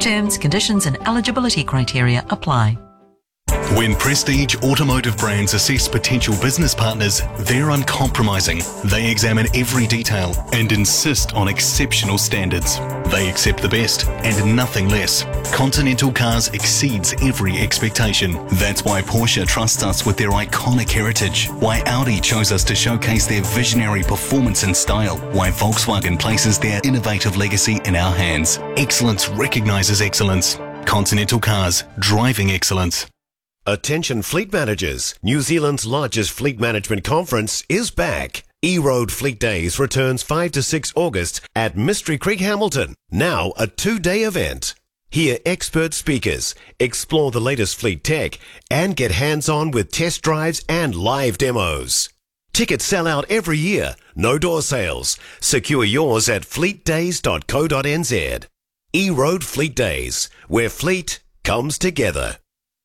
Terms, conditions and eligibility criteria apply. When Prestige Automotive Brands assess potential business partners, they're uncompromising. They examine every detail and insist on exceptional standards. They accept the best and nothing less. Continental Cars exceeds every expectation. That's why Porsche trusts us with their iconic heritage. Why Audi chose us to showcase their visionary performance and style. Why Volkswagen places their innovative legacy in our hands. Excellence recognises excellence. Continental Cars, driving excellence. Attention fleet managers, New Zealand's largest fleet management conference is back. E-Road Fleet Days returns 5 to 6 August at Mystery Creek, Hamilton. Now a 2-day event. Hear expert speakers, explore the latest fleet tech, and get hands-on with test drives and live demos. Tickets sell out every year, no door sales. Secure yours at fleetdays.co.nz. E-Road Fleet Days, where fleet comes together.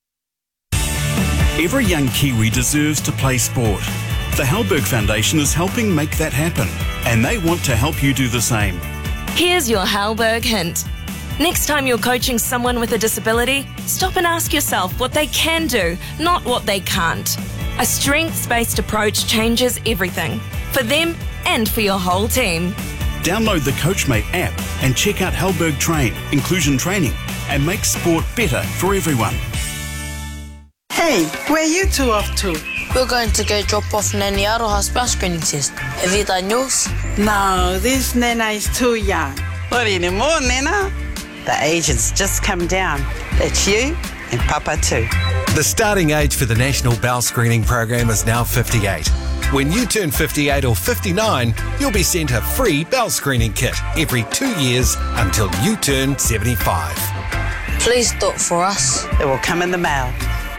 Every young Kiwi deserves to play sport. The Halberg Foundation is helping make that happen, and they want to help you do the same. Here's your Halberg hint. Next time you're coaching someone with a disability, stop and ask yourself what they can do, not what they can't. A strengths-based approach changes everything, for them and for your whole team. Download the Coachmate app and check out Halberg Train, inclusion training, and make sport better for everyone. Hey, where are you two off to? We're going to go drop off Nanny Aroha's bus screening test. Have you done yours? No, this Nana is too young. What anymore, Nana? The age has just come down. That's you and Papa too. The starting age for the National Bowel Screening Program is now 58. When you turn 58 or 59, you'll be sent a free bowel screening kit every 2 years until you turn 75. Please do it for us. It will come in the mail.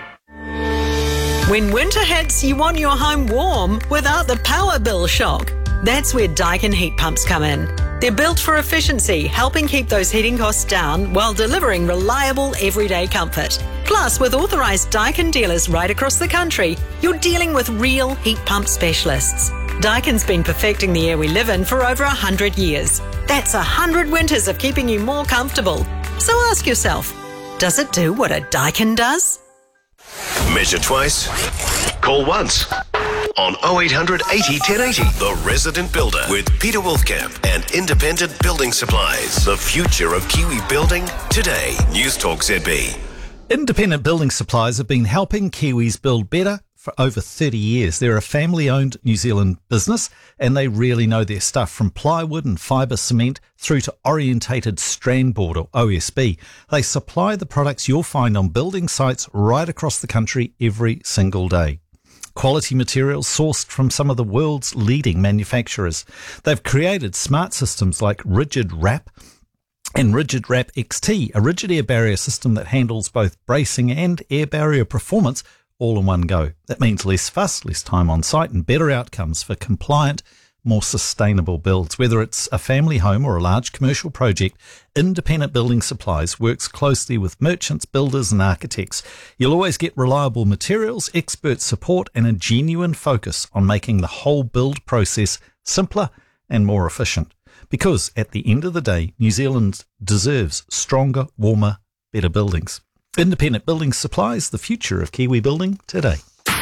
When winter hits, you want your home warm without the power bill shock. That's where Daikin heat pumps come in. They're built for efficiency, helping keep those heating costs down while delivering reliable everyday comfort. Plus, with authorised Daikin dealers right across the country, you're dealing with real heat pump specialists. Daikin's been perfecting the air we live in for over 100 years. That's 100 winters of keeping you more comfortable. So ask yourself, does it do what a Daikin does? Measure twice, call once. On 0800 80 1080, The Resident Builder with Peter Wolfkamp and Independent Building Supplies. The future of Kiwi building today. News Talk ZB. Independent Building Supplies have been helping Kiwis build better for over 30 years. They're a family-owned New Zealand business and they really know their stuff, from plywood and fibre cement through to orientated strand board or OSB. They supply the products you'll find on building sites right across the country every single day. Quality materials sourced from some of the world's leading manufacturers. They've created smart systems like Rigid Wrap and Rigid Wrap XT, a rigid air barrier system that handles both bracing and air barrier performance all in one go. That means less fuss, less time on site, and better outcomes for compliant, more sustainable builds. Whether it's a family home or a large commercial project, Independent Building Supplies works closely with merchants, builders and architects. You'll always get reliable materials, expert support and a genuine focus on making the whole build process simpler and more efficient. Because at the end of the day, New Zealand deserves stronger, warmer, better buildings. Independent Building Supplies, the future of Kiwi building today.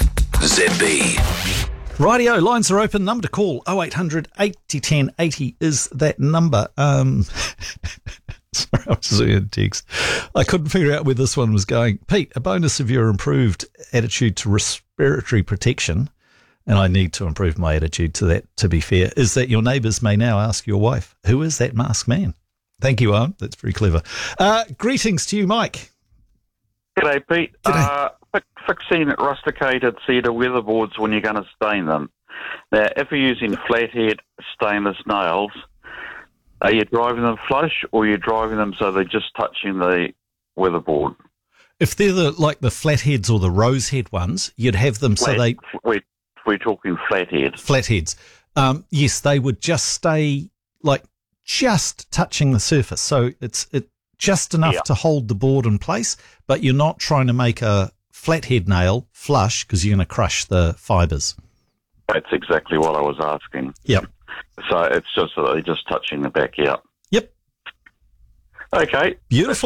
ZB. Rightio, lines are open. Number to call 0800 80 10 80 is that number. Sorry, I was just reading a text. I couldn't figure out where this one was going. Pete, a bonus of your improved attitude to respiratory protection, and I need to improve my attitude to that, to be fair, is that your neighbours may now ask your wife, who is that masked man? Thank you, Owen. That's very clever. Greetings to you, Mike. G'day, Pete. G'day. Fixing rusticated cedar weatherboards when you're going to stain them. Now, if you're using flathead stainless nails, are you driving them flush or are you driving them so they're just touching the weatherboard? If they're like the flatheads or the rosehead ones, you'd have them so they... We're talking flathead. Flatheads. Yes, they would just stay like just touching the surface. So it's just enough to hold the board in place, but you're not trying to make a flathead nail flush because you're going to crush the fibres. That's exactly what I was asking. Yep. So it's just that they're just touching the back out. Yep. Okay. Beautiful.